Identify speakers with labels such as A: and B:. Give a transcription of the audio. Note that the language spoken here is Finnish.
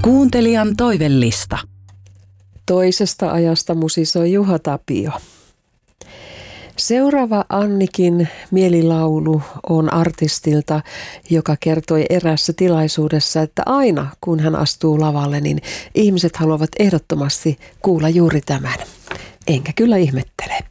A: Kuuntelijan toivellista.
B: Toisesta ajasta musisoi Juha Tapio. Seuraava Annikin mielilaulu on artistilta, joka kertoi eräässä tilaisuudessa, että aina kun hän astuu lavalle, niin ihmiset haluavat ehdottomasti kuulla juuri tämän. Enkä kyllä ihmettele.